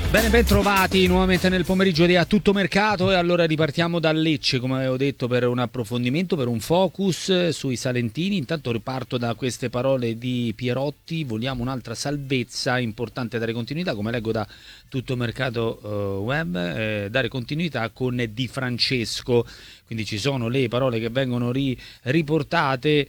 Bene, ben trovati nuovamente nel pomeriggio di A Tutto Mercato, e allora ripartiamo da Lecce, come avevo detto, per un approfondimento, per un focus sui salentini. Intanto riparto da queste parole di Pierotti: vogliamo un'altra salvezza, importante dare continuità, come leggo da Tutto Mercato web, dare continuità con Di Francesco. Quindi ci sono le parole che vengono riportate,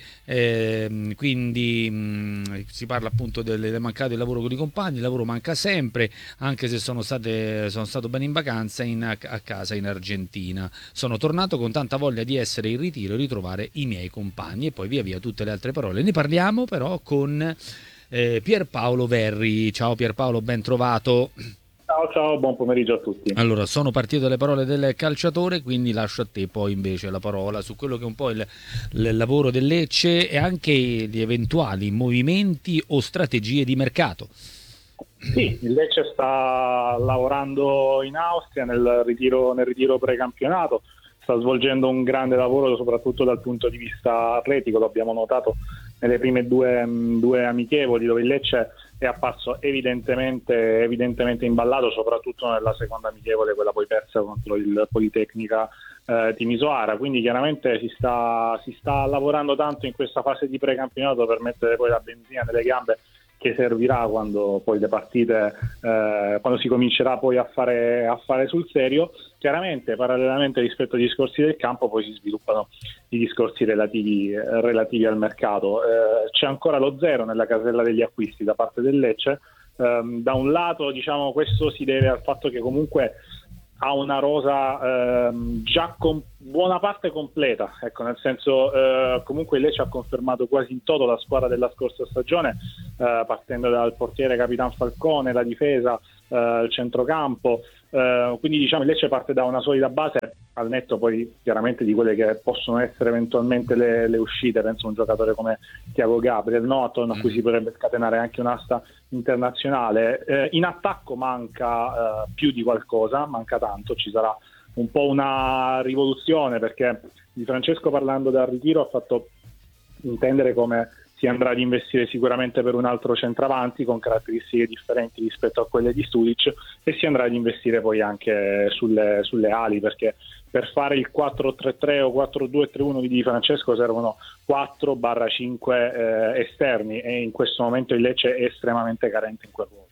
quindi si parla appunto del mancato il lavoro con i compagni. Il lavoro manca sempre, anche se sono stato bene in vacanza a casa in Argentina. Sono tornato con tanta voglia di essere in ritiro e ritrovare i miei compagni, e poi via via tutte le altre parole. Ne parliamo però con Pierpaolo Verri. Ciao Pierpaolo, ben trovato. Ciao, buon pomeriggio a tutti. Allora, sono partito dalle parole del calciatore, quindi lascio a te poi invece la parola su quello che è un po' il lavoro del Lecce e anche gli eventuali movimenti o strategie di mercato. Sì, il Lecce sta lavorando in Austria nel ritiro precampionato, sta svolgendo un grande lavoro soprattutto dal punto di vista atletico. Lo abbiamo notato nelle prime due amichevoli, dove il Lecce è apparso evidentemente imballato, soprattutto nella seconda amichevole, quella poi persa contro il Politecnica Timisoara. Quindi chiaramente si sta lavorando tanto in questa fase di precampionato per mettere poi la benzina nelle gambe che servirà quando poi le partite, quando si comincerà poi a fare sul serio. Chiaramente parallelamente rispetto ai discorsi del campo poi si sviluppano i discorsi relativi al mercato. C'è ancora lo zero nella casella degli acquisti da parte del Lecce. Da un lato, diciamo, questo si deve al fatto che comunque ha una rosa già con buona parte completa, ecco, nel senso, comunque lei ci ha confermato quasi in toto la squadra della scorsa stagione, partendo dal portiere Capitan Falcone, la difesa, il centrocampo, quindi diciamo il Lecce parte da una solida base, al netto poi chiaramente di quelle che possono essere eventualmente le uscite. Penso a un giocatore come Thiago Gabriel, no? Attorno a cui si potrebbe scatenare anche un'asta internazionale. In attacco manca più di qualcosa, manca tanto, ci sarà un po' una rivoluzione, perché Di Francesco, parlando dal ritiro, ha fatto intendere come si andrà ad investire sicuramente per un altro centravanti con caratteristiche differenti rispetto a quelle di Studic, e si andrà ad investire poi anche sulle ali, perché per fare il 4-3-3 o 4-2-3-1 di Di Francesco servono 4/5 esterni, e in questo momento il Lecce è estremamente carente in quel ruolo.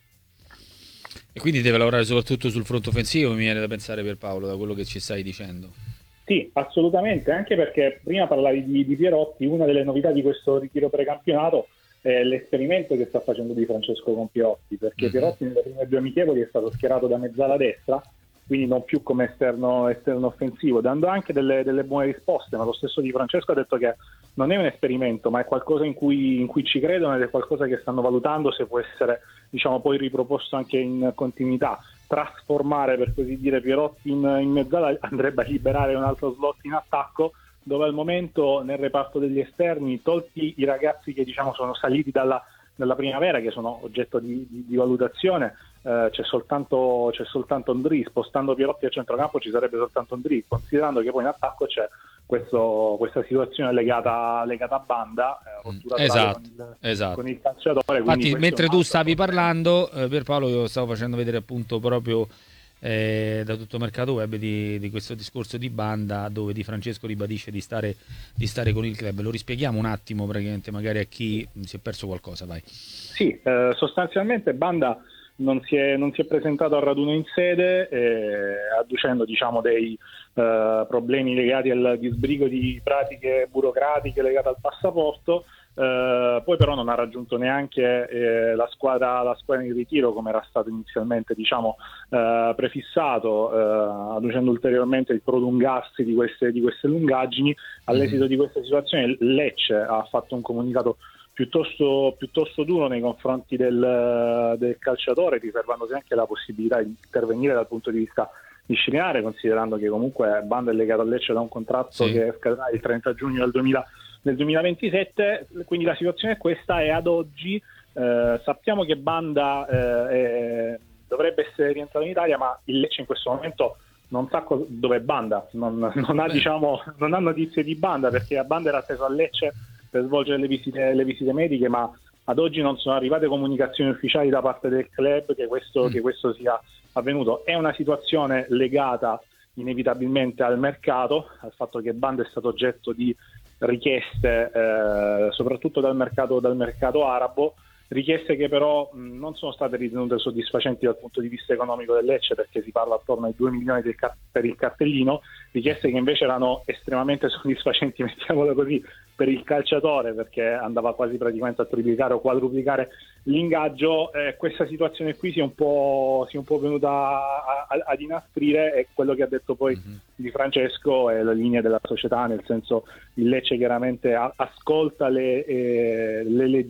E quindi deve lavorare soprattutto sul fronte offensivo, mi viene da pensare, per Paolo, da quello che ci stai dicendo. Sì, assolutamente, anche perché prima parlavi di Pierotti. Una delle novità di questo ritiro precampionato è l'esperimento che sta facendo Di Francesco con Pierotti, perché Pierotti nelle prime due amichevoli è stato schierato da mezzala destra, quindi non più come esterno offensivo, dando anche delle buone risposte, ma lo stesso Di Francesco ha detto che non è un esperimento, ma è qualcosa in cui ci credono, ed è qualcosa che stanno valutando se può essere, diciamo, poi riproposto anche in continuità. Trasformare, per così dire, Pierotti in mezzala andrebbe a liberare un altro slot in attacco, dove al momento nel reparto degli esterni, tolti i ragazzi che, diciamo, sono saliti dalla primavera, che sono oggetto di valutazione, c'è soltanto Ndri. Spostando Pierotti a centrocampo ci sarebbe soltanto Ndri, considerando che poi in attacco c'è questa situazione legata a Banda, rottura con il calciatore. Infatti, mentre tu stavi parlando, Pierpaolo, io stavo facendo vedere appunto proprio da Tutto Mercato Web di questo discorso di Banda, dove Di Francesco ribadisce di stare con il club. Lo rispieghiamo un attimo, praticamente, magari a chi si è perso qualcosa, vai. Sì, sostanzialmente Banda non si è presentato al raduno in sede, adducendo, diciamo, dei problemi legati al disbrigo di pratiche burocratiche legate al passaporto. Poi però non ha raggiunto neanche la squadra in ritiro, come era stato inizialmente, diciamo, prefissato, adducendo ulteriormente il prolungarsi di queste lungaggini. All'esito di questa situazione Lecce ha fatto un comunicato piuttosto duro nei confronti del calciatore, riservandosi anche la possibilità di intervenire dal punto di vista disciplinare, considerando che comunque Banda è legato a Lecce da un contratto che scadrà il 30 giugno del 2027. Quindi la situazione è questa, e ad oggi sappiamo che Banda dovrebbe essere rientrato in Italia, ma il Lecce in questo momento non sa dove è Banda, non ha notizie di Banda, perché a Banda era atteso a Lecce per svolgere le visite mediche, ma ad oggi non sono arrivate comunicazioni ufficiali da parte del club che questo sia avvenuto. È una situazione legata inevitabilmente al mercato, al fatto che Banda è stato oggetto di richieste soprattutto dal mercato arabo, richieste che però non sono state ritenute soddisfacenti dal punto di vista economico del Lecce, perché si parla attorno ai 2 milioni per il cartellino, richieste che invece erano estremamente soddisfacenti, mettiamolo così, per il calciatore, perché andava quasi praticamente a triplicare o quadruplicare l'ingaggio. Questa situazione qui si è un po' venuta ad inasprire, e quello che ha detto poi Di Francesco è la linea della società, nel senso il Lecce chiaramente ascolta i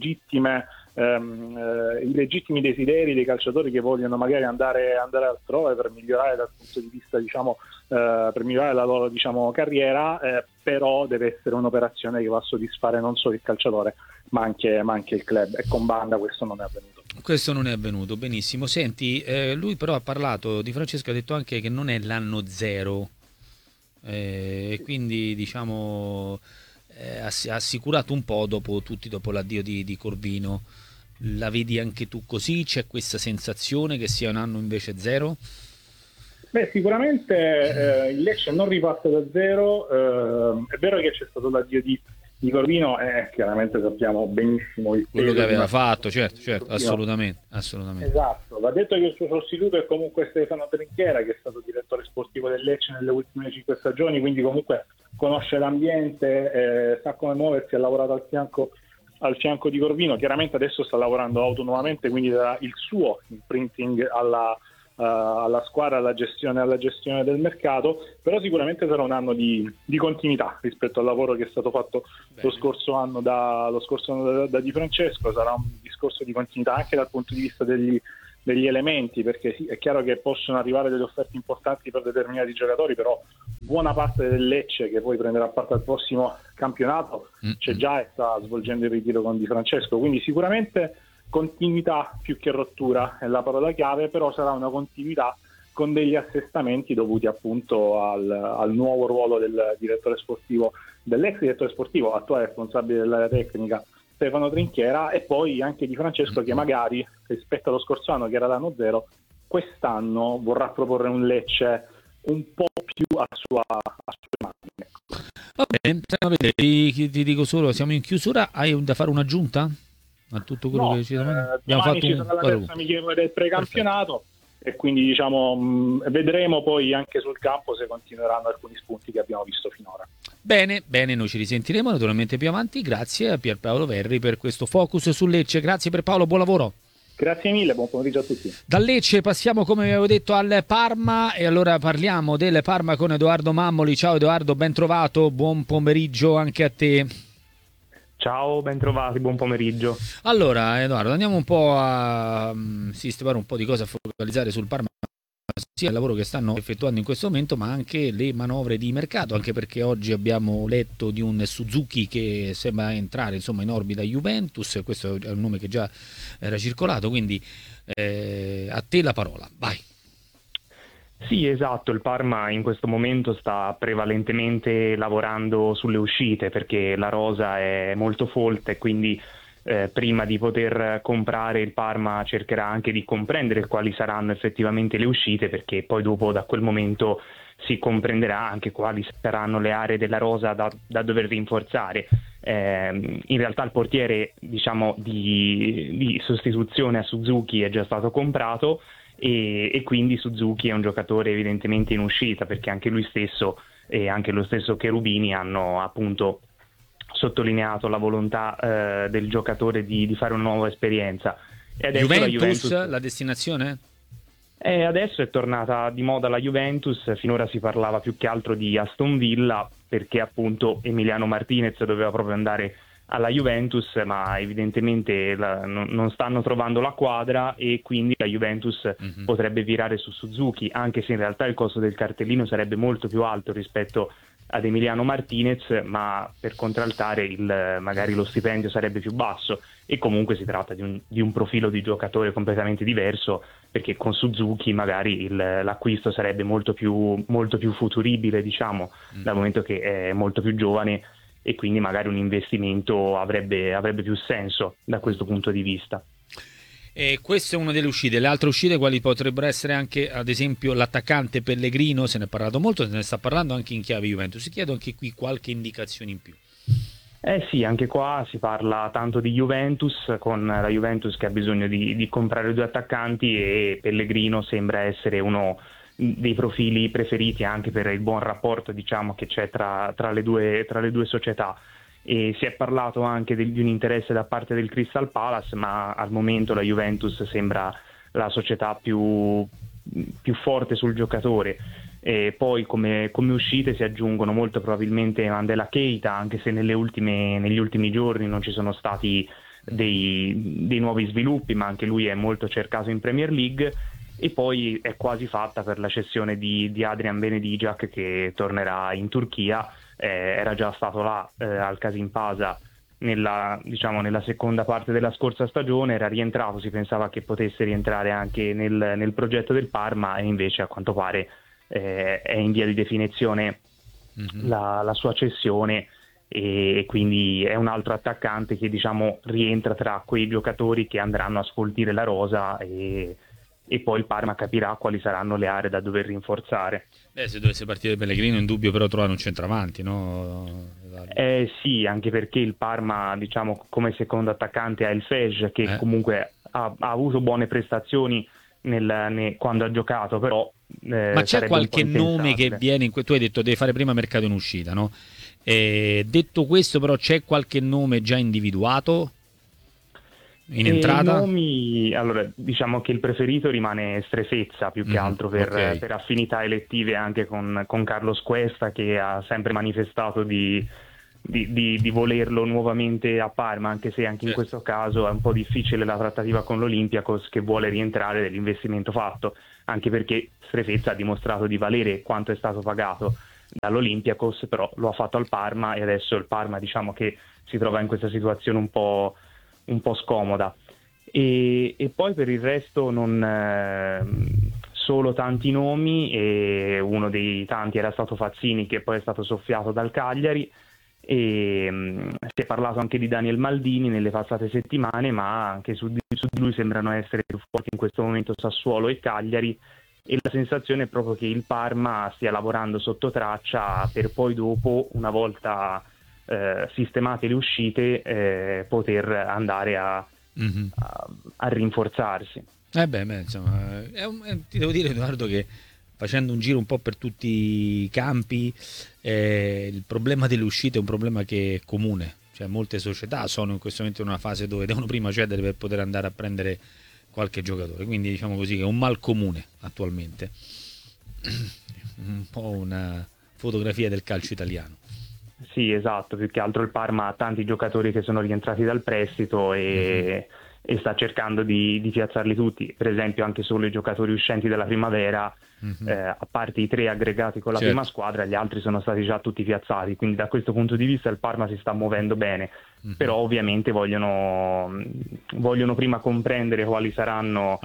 legittimi desideri dei calciatori che vogliono magari andare altrove per migliorare dal punto di vista, per migliorare la loro carriera, però deve essere un'operazione che va a soddisfare non solo il calciatore ma anche il club, e con Banda questo non è avvenuto. Questo non è avvenuto, benissimo. Senti, lui però ha parlato, Di Francesco ha detto anche che non è l'anno zero, e quindi ha assicurato un po' dopo l'addio di Corvino. La vedi anche tu così? C'è questa sensazione che sia un anno invece zero? Beh, sicuramente il Lecce non riparte da zero. È vero che c'è stato l'addio di Corvino, chiaramente sappiamo benissimo quello che aveva fatto, certo, assolutamente. Esatto, va detto che il suo sostituto è comunque Stefano Trinchera, che è stato direttore sportivo del Lecce nelle ultime 5 stagioni, quindi comunque conosce l'ambiente, sa come muoversi, ha lavorato al fianco di Corvino. Chiaramente adesso sta lavorando autonomamente, quindi darà il suo imprinting alla squadra, alla gestione del mercato, però sicuramente sarà un anno di continuità rispetto al lavoro che è stato fatto lo scorso anno da Di Francesco. Sarà un discorso di continuità anche dal punto di vista degli elementi, perché sì, è chiaro che possono arrivare delle offerte importanti per determinati giocatori, però buona parte del Lecce, che poi prenderà parte al prossimo campionato, c'è già e sta svolgendo il ritiro con Di Francesco, quindi sicuramente continuità più che rottura è la parola chiave, però sarà una continuità con degli assestamenti dovuti appunto al nuovo ruolo dell'ex direttore sportivo, attuale responsabile dell'area tecnica, Stefano Trinchera, e poi anche Di Francesco, che magari rispetto allo scorso anno che era l'anno zero, quest'anno vorrà proporre un Lecce un po' più a sue mani. Va bene, ti dico solo, siamo in chiusura, hai da fare un'aggiunta a tutto quello che ci abbiamo fatto? Ci sarà la terza amichevole del precampionato. Perfetto. E quindi vedremo poi anche sul campo se continueranno alcuni spunti che abbiamo visto finora. Bene, noi ci risentiremo naturalmente più avanti. Grazie a Pierpaolo Verri per questo focus su Lecce. Grazie Pierpaolo, buon lavoro. Grazie mille, buon pomeriggio a tutti. Da Lecce passiamo, come avevo detto, al Parma, e allora parliamo del Parma con Edoardo Mammoli. Ciao Edoardo, ben trovato, buon pomeriggio anche a te. Ciao, ben trovati, buon pomeriggio. Allora Edoardo, andiamo un po' a sistemare un po' di cose, a focalizzare sul Parma, sia il lavoro che stanno effettuando in questo momento, ma anche le manovre di mercato, anche perché oggi abbiamo letto di un Suzuki che sembra entrare in orbita Juventus. Questo è un nome che già era circolato, quindi a te la parola, vai. Sì, esatto, il Parma in questo momento sta prevalentemente lavorando sulle uscite, perché la rosa è molto folta, e quindi prima di poter comprare il Parma cercherà anche di comprendere quali saranno effettivamente le uscite, perché poi dopo da quel momento si comprenderà anche quali saranno le aree della rosa da dover rinforzare. In realtà il portiere di sostituzione a Suzuki è già stato comprato, e quindi Suzuki è un giocatore evidentemente in uscita, perché anche lui stesso e anche lo stesso Cherubini hanno appunto sottolineato la volontà del giocatore di fare una nuova esperienza. E adesso Juventus, la destinazione? Adesso è tornata di moda la Juventus. Finora si parlava più che altro di Aston Villa, perché appunto Emiliano Martinez doveva proprio andare alla Juventus, ma evidentemente non stanno trovando la quadra, e quindi la Juventus potrebbe virare su Suzuki, anche se in realtà il costo del cartellino sarebbe molto più alto rispetto ad Emiliano Martinez, ma per contraltare magari lo stipendio sarebbe più basso, e comunque si tratta di un profilo di giocatore completamente diverso, perché con Suzuki magari l'acquisto sarebbe molto più futuribile, diciamo, dal momento che è molto più giovane e quindi magari un investimento avrebbe più senso da questo punto di vista. E questa è una delle uscite. Le altre uscite quali potrebbero essere? Anche ad esempio l'attaccante Pellegrino, se ne è parlato molto, se ne sta parlando anche in chiave Juventus. Si chiedo anche qui qualche indicazione in più. Sì, anche qua si parla tanto di Juventus, con la Juventus che ha bisogno di comprare 2 attaccanti, e Pellegrino sembra essere uno dei profili preferiti anche per il buon rapporto, diciamo, che c'è tra le due società. E si è parlato anche di un interesse da parte del Crystal Palace, ma al momento la Juventus sembra la società più forte sul giocatore. E poi come uscite si aggiungono molto probabilmente Mandela Keita, anche se negli ultimi giorni non ci sono stati dei nuovi sviluppi, ma anche lui è molto cercato in Premier League. E poi è quasi fatta per la cessione di Adrian Benedijak, che tornerà in Turchia. Era già stato là al Kasimpasa nella seconda parte della scorsa stagione, era rientrato, si pensava che potesse rientrare anche nel progetto del Parma, e invece a quanto pare è in via di definizione la sua cessione, e quindi è un altro attaccante che, diciamo, rientra tra quei giocatori che andranno a sfoltire la rosa, e poi il Parma capirà quali saranno le aree da dover rinforzare. Se dovesse partire Pellegrino, in dubbio però trovare un centravanti, no? Sì, anche perché il Parma, diciamo, come secondo attaccante ha il Fej, che comunque ha avuto buone prestazioni quando ha giocato, però ma c'è qualche nome che viene tu hai detto deve fare prima mercato in uscita, no? Detto questo, però, c'è qualche nome già individuato in entrata? Nomi, allora, diciamo che il preferito rimane Strefezza, più che altro per affinità elettive anche con Carlos Cuesta, che ha sempre manifestato di volerlo nuovamente a Parma, anche se anche in questo caso è un po' difficile la trattativa con l'Olympiacos, che vuole rientrare dell'investimento fatto, anche perché Strefezza ha dimostrato di valere quanto è stato pagato dall'Olympiacos, però lo ha fatto al Parma, e adesso il Parma, diciamo, che si trova in questa situazione un po' scomoda. E poi per il resto non solo tanti nomi, e uno dei tanti era stato Fazzini, che poi è stato soffiato dal Cagliari, e si è parlato anche di Daniel Maldini nelle passate settimane, ma anche su di lui sembrano essere più forti in questo momento Sassuolo e Cagliari, e la sensazione è proprio che il Parma stia lavorando sotto traccia per poi dopo, una volta sistemate le uscite, poter andare a rinforzarsi. Insomma, ti devo dire, Edoardo, che facendo un giro un po' per tutti i campi, il problema delle uscite è un problema che è comune, cioè molte società sono in questo momento in una fase dove devono prima cedere per poter andare a prendere qualche giocatore, quindi diciamo così che è un mal comune attualmente, un po' una fotografia del calcio italiano. Sì, esatto, più che altro il Parma ha tanti giocatori che sono rientrati dal prestito e sta cercando di piazzarli tutti. Per esempio anche solo i giocatori uscenti dalla primavera, a parte i 3 aggregati con la prima squadra, gli altri sono stati già tutti piazzati, quindi da questo punto di vista il Parma si sta muovendo bene, però ovviamente vogliono prima comprendere quali saranno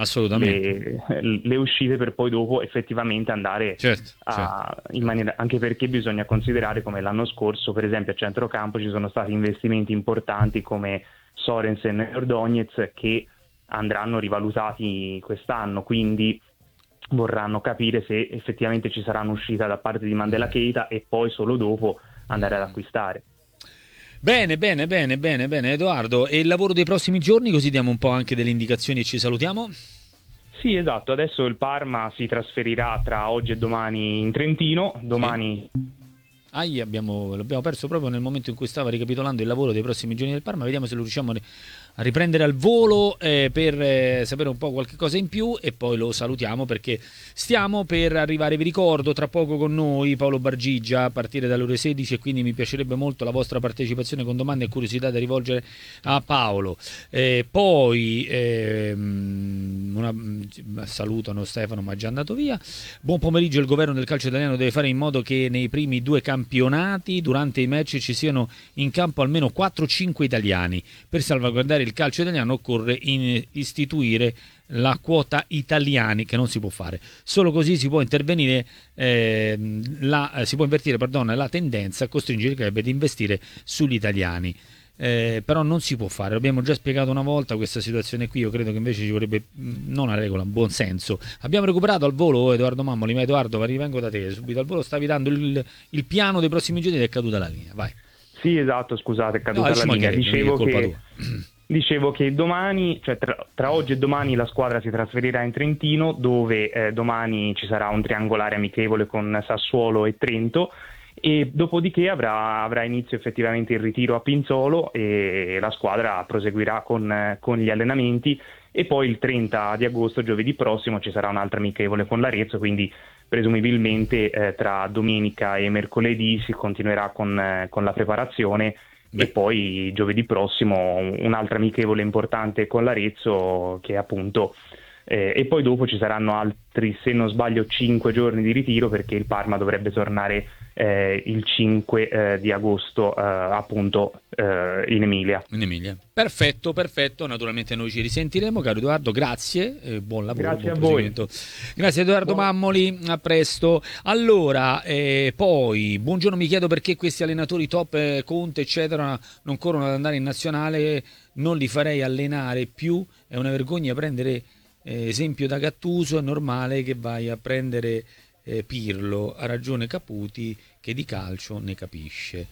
le uscite, per poi dopo effettivamente andare in maniera, anche perché bisogna considerare come l'anno scorso, per esempio a centrocampo ci sono stati investimenti importanti come Sorensen e Ordóñez, che andranno rivalutati quest'anno, quindi vorranno capire se effettivamente ci sarà un'uscita da parte di Mandela Keita, e poi solo dopo andare ad acquistare. Bene Edoardo, e il lavoro dei prossimi giorni, così diamo un po' anche delle indicazioni e ci salutiamo? Sì, esatto, adesso il Parma si trasferirà tra oggi e domani in Trentino, domani... L'abbiamo perso proprio nel momento in cui stava ricapitolando il lavoro dei prossimi giorni del Parma. Vediamo se lo riusciamo a riprendere al volo per sapere un po' qualche cosa in più, e poi lo salutiamo perché stiamo per arrivare. Vi ricordo, tra poco con noi Paolo Bargigia a partire dalle ore 16, e quindi mi piacerebbe molto la vostra partecipazione con domande e curiosità da rivolgere a Paolo. Poi salutano Stefano, ma è già andato via. Buon pomeriggio. Il governo del calcio italiano deve fare in modo che nei primi 2 campionati durante i match ci siano in campo almeno 4-5 italiani. Per salvaguardare il calcio italiano occorre istituire la quota italiani, che non si può fare. Solo così si può intervenire, si può invertire, la tendenza a costringere i club ad investire sugli italiani. Però non si può fare, l'abbiamo già spiegato una volta questa situazione qui. Io credo che invece ci vorrebbe non una regola, un buon senso. Abbiamo recuperato al volo Edoardo Mammoli, ma Edoardo, rivengo da te subito al volo. Stavi dando il piano dei prossimi giorni ed è caduta la linea, vai. Sì, esatto, scusate, è caduta la linea. Dicevo che domani, cioè tra oggi e domani, la squadra si trasferirà in Trentino, dove domani ci sarà un triangolare amichevole con Sassuolo e Trento, e dopodiché avrà inizio effettivamente il ritiro a Pinzolo e la squadra proseguirà con gli allenamenti, e poi il 30 di agosto, giovedì prossimo, ci sarà un'altra amichevole con l'Arezzo, quindi presumibilmente tra domenica e mercoledì si continuerà con la preparazione. E poi giovedì prossimo un'altra amichevole importante con l'Arezzo, che appunto e poi dopo ci saranno altri, se non sbaglio, 5 giorni di ritiro, perché il Parma dovrebbe tornare il 5 di agosto appunto in Emilia. Perfetto, naturalmente noi ci risentiremo, caro Edoardo, grazie, buon lavoro. Grazie a voi. Grazie Edoardo Mammoli, a presto. Allora, poi buongiorno, mi chiedo perché questi allenatori top, Conte eccetera, non corrono ad andare in nazionale, non li farei allenare più, è una vergogna prendere esempio da Gattuso, è normale che vai a prendere Pirlo, ha ragione Caputi che di calcio ne capisce.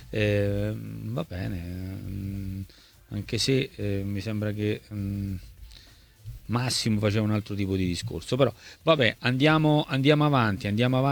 Va bene, anche se mi sembra che Massimo faceva un altro tipo di discorso, però vabbè, andiamo avanti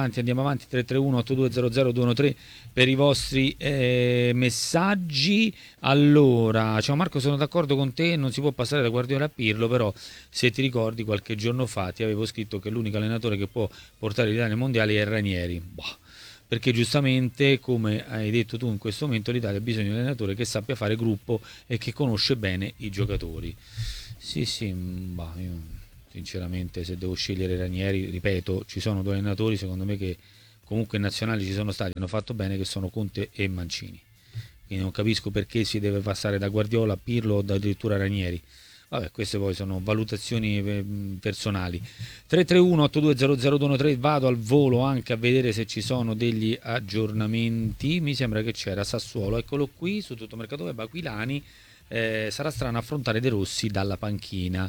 331 8200 213 per i vostri messaggi. Allora, ciao Marco, sono d'accordo con te, non si può passare da Guardiola a Pirlo, però se ti ricordi qualche giorno fa ti avevo scritto che l'unico allenatore che può portare l'Italia ai mondiali è Ranieri, perché giustamente, come hai detto tu in questo momento, l'Italia ha bisogno di un allenatore che sappia fare gruppo e che conosce bene i giocatori. Sì, io sinceramente, se devo scegliere Ranieri, ripeto, ci sono due allenatori secondo me che comunque in nazionale ci sono stati, hanno fatto bene, che sono Conte e Mancini, quindi non capisco perché si deve passare da Guardiola a Pirlo o addirittura Ranieri. Vabbè, queste poi sono valutazioni personali. 331 8200 213, vado al volo anche a vedere se ci sono degli aggiornamenti. Mi sembra che c'era Sassuolo, eccolo qui su Tuttomercato Web, Aquilani. Sarà strano affrontare De Rossi dalla panchina,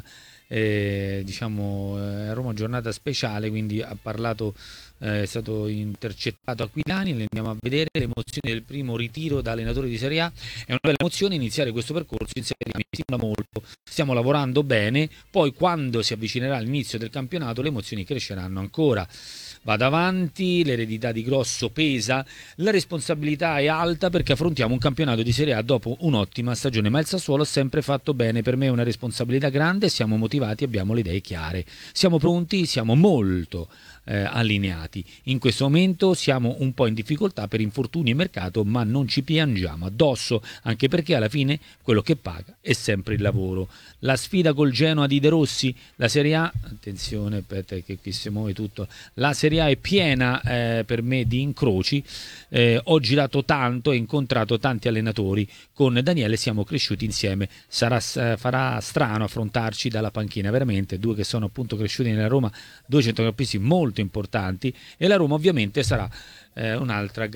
a Roma giornata speciale, quindi ha parlato, è stato intercettato Aquilani. Le andiamo a vedere le emozioni del primo ritiro da allenatore di Serie A. È una bella emozione iniziare questo percorso in Serie A, mi stimola molto, stiamo lavorando bene, poi quando si avvicinerà l'inizio del campionato le emozioni cresceranno ancora. Vado avanti, l'eredità di Grosso pesa, la responsabilità è alta perché affrontiamo un campionato di Serie A dopo un'ottima stagione, ma il Sassuolo ha sempre fatto bene, per me è una responsabilità grande, siamo motivati, abbiamo le idee chiare, siamo pronti, siamo molto allineati. In questo momento siamo un po' in difficoltà per infortuni e mercato, ma non ci piangiamo addosso, anche perché alla fine quello che paga è sempre il lavoro. La sfida col Genoa di De Rossi, la Serie A, attenzione, aspetta che qui si muove tutto, la Serie A è piena per me di incroci, ho girato tanto e incontrato tanti allenatori, con Daniele siamo cresciuti insieme, farà strano affrontarci dalla panchina, veramente, due che sono appunto cresciuti nella Roma, due centrocampisti molto importanti, e la Roma ovviamente sarà un'altra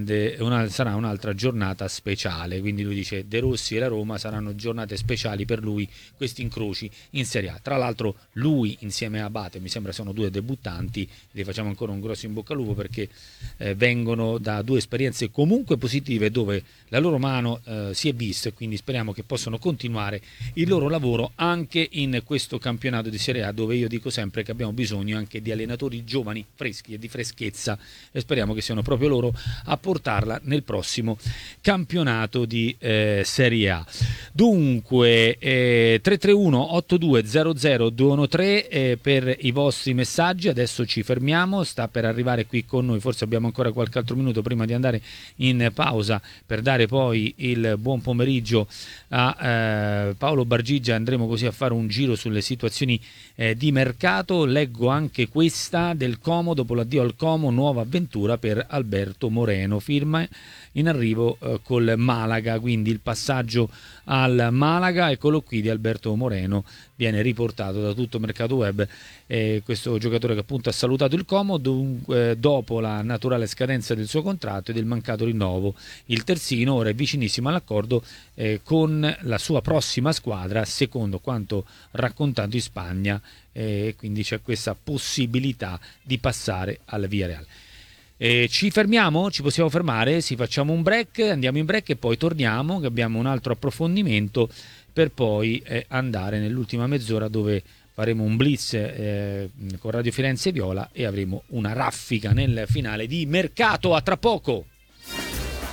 giornata speciale, quindi lui dice De Rossi e la Roma saranno giornate speciali per lui, questi incroci in Serie A. Tra l'altro lui insieme a Abate mi sembra sono due debuttanti, li facciamo ancora un grosso in bocca al lupo perché vengono da due esperienze comunque positive dove la loro mano si è vista, e quindi speriamo che possano continuare il loro lavoro anche in questo campionato di Serie A, dove io dico sempre che abbiamo bisogno anche di allenatori giovani, freschi e di freschezza, e speriamo che siano proprio loro a portarla nel prossimo campionato di Serie A. Dunque 331 8200 213 per i vostri messaggi. Adesso ci fermiamo, sta per arrivare qui con noi, forse abbiamo ancora qualche altro minuto prima di andare in pausa per dare poi il buon pomeriggio a Paolo Bargigia. Andremo così a fare un giro sulle situazioni di mercato. Leggo anche questa del Como: dopo l'addio al Como, nuova avventura per per Alberto Moreno, firma in arrivo col Malaga, quindi il passaggio al Malaga, eccolo qui, di Alberto Moreno, viene riportato da Tutto Mercato Web, questo giocatore che appunto ha salutato il Como dopo la naturale scadenza del suo contratto e del mancato rinnovo. Il terzino ora è vicinissimo all'accordo con la sua prossima squadra, secondo quanto raccontato in Spagna, quindi c'è questa possibilità di passare al Villarreal. Ci fermiamo? Ci possiamo fermare? Facciamo un break, andiamo in break e poi torniamo, che abbiamo un altro approfondimento per poi andare nell'ultima mezz'ora, dove faremo un blitz con Radio Firenze Viola e avremo una raffica nel finale di mercato. A tra poco!